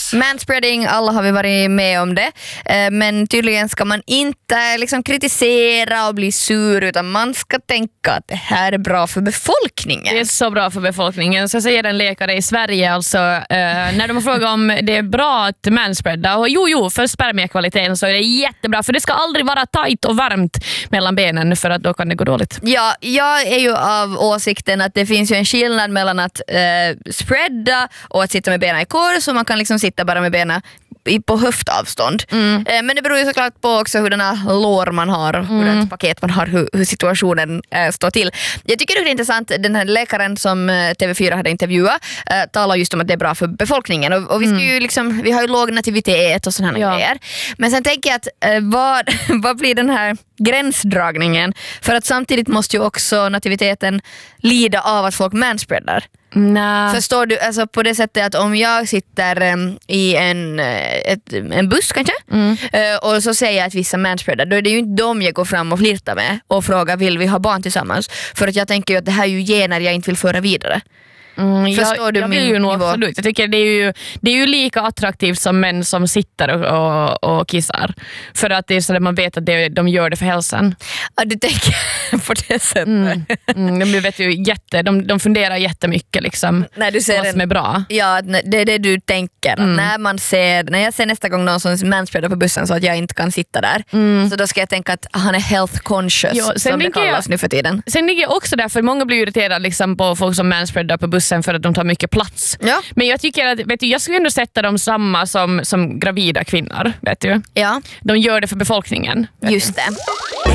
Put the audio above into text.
Manspreading, alla har vi varit med om det. Men tydligen ska man inte liksom kritisera och bli sur, utan man ska tänka att det här är bra för befolkningen. Det är så bra för befolkningen. Så säger en läkare i Sverige alltså, när de frågar om det är bra att manspreada, och jo, för spermiekvaliteten så är det jättebra, för det ska aldrig vara tajt och varmt mellan benen, för att då kan det gå dåligt. Ja, jag är ju av åsikten att det finns ju en skillnad mellan att spreada och att sitta med benen i kors, så man kan liksom sitta bara med benen på höftavstånd. Men det beror ju såklart på också hurdana lår man har, hurdant paket man har, hur situationen står till. Jag tycker det är intressant, den här läkaren som TV4 hade intervjuat talar just om att det är bra för befolkningen, och vi ska ju liksom, vi har ju låg nativitet och sådana grejer. Men sen tänker jag att vad blir den här gränsdragningen? För att samtidigt måste ju också nativiteten lida av att folk manspreadar. Förstår du, alltså på det sättet att om jag sitter i en buss kanske och så säger jag att vissa manspreadar, då är det ju inte dem jag går fram och flirtar med och frågar vill vi ha barn tillsammans, för att jag tänker ju att det här är ju gener jag inte vill föra vidare. Förstår du jag min vill ju nog nivå? absolut. Jag tycker det är ju lika attraktivt som män som sitter och kissar, för att det är så att man vet att de gör det för hälsan. Ja, du tänker på det sättet. De vet ju de funderar jättemycket liksom, när du ser vad som är bra. Ja, det är det du tänker. Att när jag ser nästa gång någon som manspreadar på bussen så att jag inte kan sitta där, så då ska jag tänka att han är health conscious, som det kallas nu för tiden. Sen ligger jag också där, för många blir irriterade liksom på folk som manspreadar på bussen för att de tar mycket plats. Ja. Men jag tycker att, jag skulle ändå sätta dem samma som gravida kvinnor, vet du. Ja. De gör det för befolkningen. Just det.